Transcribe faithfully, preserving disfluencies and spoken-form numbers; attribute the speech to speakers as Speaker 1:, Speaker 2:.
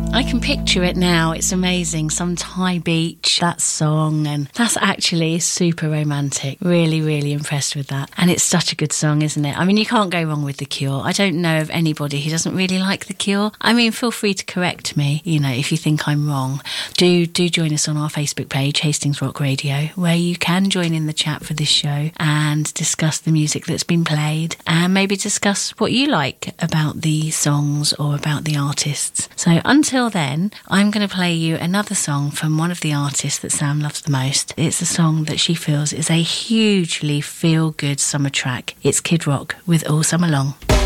Speaker 1: I can picture it now. It's amazing. Some Thai beach, that song, and that's actually super romantic. Really, really impressed with that. And it's such a good song, isn't it? I mean, you can't go wrong with The Cure. I don't know of anybody who doesn't really like The Cure. I mean, feel free to correct me, you know, if you think I'm wrong. Do do join us on our Facebook page, Hastings Rock Radio, where you can join in the chat for this show and discuss the music that's been played and maybe discuss what you like about the songs or about the artists. So until then, I'm going to play you another song from one of the artists that Sam loves the most. It's a song that she feels is a hugely feel-good summer track. It's Kid Rock with All Summer Long.